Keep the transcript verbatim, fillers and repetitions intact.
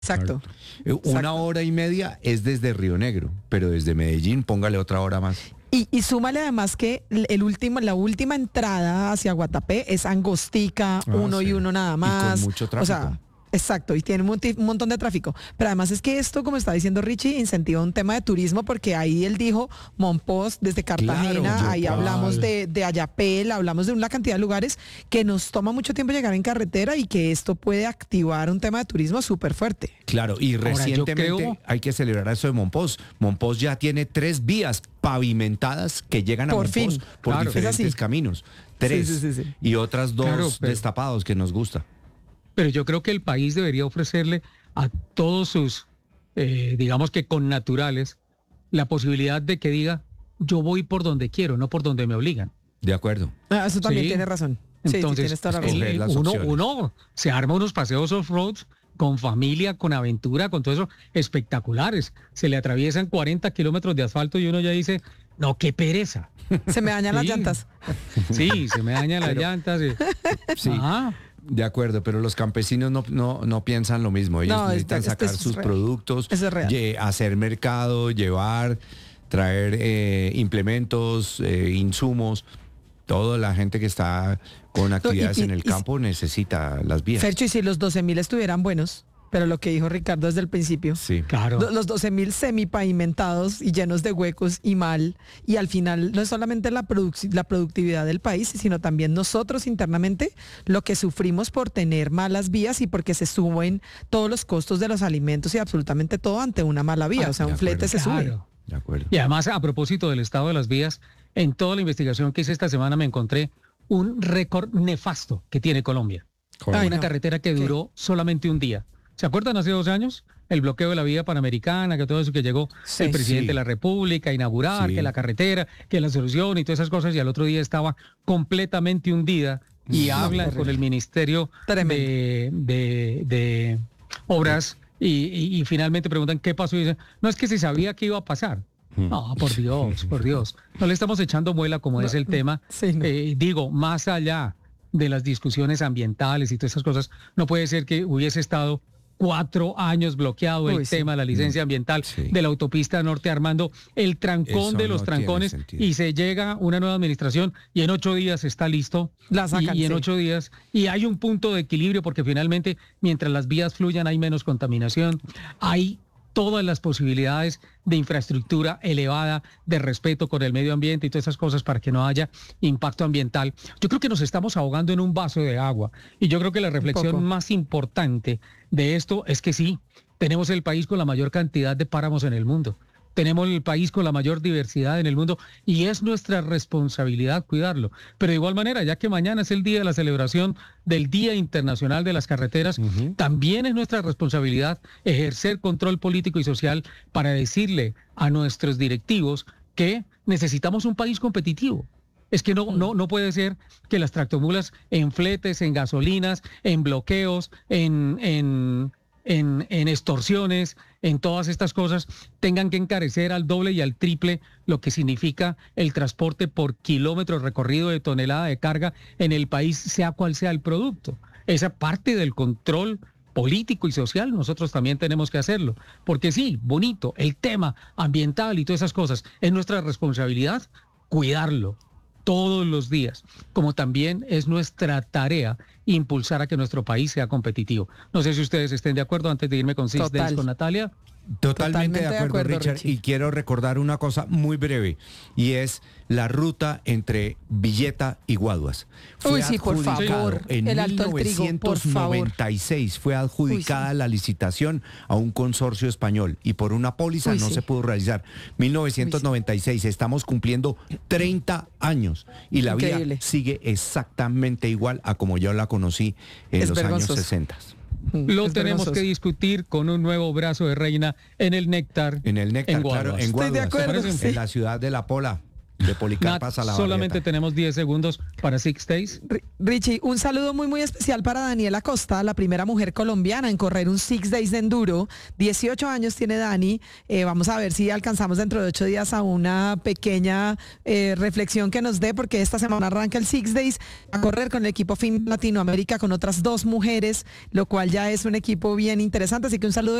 Exacto. Eh, Una Exacto. hora y media es desde Río Negro, pero desde Medellín póngale otra hora más. Y, y súmale además que el último, la última entrada hacia Guatapé es angostica, Ah, uno sí. y uno nada Y con más. mucho O tráfico. sea, exacto, y tiene un, monti- un montón de tráfico. Pero además es que esto, como está diciendo Richie, incentiva un tema de turismo porque ahí él dijo Monpós desde Cartagena, Claro, ahí Yopal. hablamos de, de Ayapel, hablamos de una cantidad de lugares que nos toma mucho tiempo llegar en carretera y que esto puede activar un tema de turismo súper fuerte. Claro, y Ahora, yo recientemente creo- hay que celebrar eso de Monpós. Monpós ya tiene tres vías pavimentadas que llegan a Por Monpós fin. por Claro. Es diferentes así. caminos. Tres. Sí, sí, sí, sí. Y otras dos Claro, pero- destapados que nos gusta. Pero yo creo que el país debería ofrecerle a todos sus, eh, digamos que connaturales, la posibilidad de que diga, yo voy por donde quiero, no por donde me obligan. De acuerdo. Ah, eso también Sí. tiene razón. Sí, sí, Entonces, tienes toda la escoger razón. el- las uno, opciones. uno se arma unos paseos off-road con familia, con aventura, con todo eso, espectaculares. Se le atraviesan cuarenta kilómetros de asfalto y uno ya dice, no, qué pereza. Se me dañan las Sí. llantas. Sí, se me dañan las llantas. y- Sí. Ajá. De acuerdo, pero los campesinos no, no, no piensan lo mismo. Ellos No, necesitan este- este sacar es sus real. productos, Eso es real. lle- hacer mercado, llevar, traer eh, implementos, eh, insumos. Toda la gente que está con actividades y- en el y- campo necesita las vías. Fercho, y si los doce mil estuvieran buenos, pero lo que dijo Ricardo desde el principio, Sí. Claro. do- los doce mil semipavimentados y llenos de huecos y mal, y al final no es solamente la, produc- la productividad del país, sino también nosotros internamente lo que sufrimos por tener malas vías y porque se suben todos los costos de los alimentos y absolutamente todo ante una mala vía, Ah, o sea, de un flete acuerdo. se sube. Claro. De acuerdo. Y además, a propósito del estado de las vías, en toda la investigación que hice esta semana me encontré un récord nefasto que tiene Colombia. Ay, Una no. carretera que ¿Qué? duró solamente un día. ¿Se acuerdan hace dos años? El bloqueo de la vía panamericana, que todo eso que llegó Sí. el presidente Sí. de la República a inaugurar, Sí. que la carretera, que la solución y todas esas cosas, y al otro día estaba completamente hundida y No, hablan terrible. con el Ministerio Tremendo. de, de- de Obras y, y- y finalmente preguntan qué pasó y dicen, no es que se sabía que iba a pasar. No, por Dios, por Dios. No le estamos echando muela como es el tema. Sí, no. Eh, digo, más allá de las discusiones ambientales y todas esas cosas, no puede ser que hubiese estado cuatro años bloqueado el Uy, sí. tema de la licencia ambiental Sí. de la autopista Norte Armando, el trancón Eso de los no tiene trancones sentido. y se llega una nueva administración y en ocho días está listo. La sacan, y, y en sí. ocho días y hay un punto de equilibrio porque finalmente mientras las vías fluyan hay menos contaminación, hay todas las posibilidades de infraestructura elevada, de respeto con el medio ambiente y todas esas cosas para que no haya impacto ambiental. Yo creo que nos estamos ahogando en un vaso de agua y yo creo que la poco. reflexión más importante de esto es que sí, tenemos el país con la mayor cantidad de páramos en el mundo. Tenemos el país con la mayor diversidad en el mundo y es nuestra responsabilidad cuidarlo. Pero de igual manera, ya que mañana es el día de la celebración del Día Internacional de las Carreteras, también es nuestra responsabilidad ejercer control político y social para decirle a nuestros directivos que necesitamos un país competitivo. Es que no, no, no puede ser que las tractomulas en fletes, en gasolinas, en bloqueos, en, en, en, en extorsiones, en todas estas cosas, tengan que encarecer al doble y al triple lo que significa el transporte por kilómetro recorrido de tonelada de carga en el país, sea cual sea el producto. Esa parte del control político y social nosotros también tenemos que hacerlo. Porque sí, bonito, el tema ambiental y todas esas cosas, es nuestra responsabilidad cuidarlo todos los días, como también es nuestra tarea impulsar a que nuestro país sea competitivo. No sé si ustedes estén de acuerdo antes de irme con Cis Total. Days con Natalia. Totalmente, de de acuerdo, acuerdo, Richard. Richie. Y quiero recordar una cosa muy breve, y es la ruta entre Villeta y Guaduas. Uy, sí, por adjudicado favor, En el Alto del Trigo, por favor. mil novecientos noventa y seis fue adjudicada Uy, sí. la licitación a un consorcio español y por una póliza Uy, no sí. se pudo realizar. mil novecientos noventa y seis, estamos cumpliendo treinta años y la Increíble. vía sigue exactamente igual a como yo la conocí en Es los vergonzoso. años sesenta. Lo Es tenemos vergonzoso. que discutir con un nuevo brazo de reina en el Néctar. En el Néctar, en claro, Guaduas. en Estoy de Guaduas, acuerdo, en sí. la ciudad de La Pola. de Policarpa Nat, Salabarrieta. solamente tenemos diez segundos para Six Days. Richie, un saludo muy muy especial para Daniela Costa, la primera mujer colombiana en correr un Six Days de enduro. dieciocho años tiene Dani. Eh, vamos a ver si alcanzamos dentro de ocho días a una pequeña eh, reflexión que nos dé, porque esta semana arranca el Six Days a correr con el equipo F I M Latinoamérica con otras dos mujeres, lo cual ya es un equipo bien interesante. Así que un saludo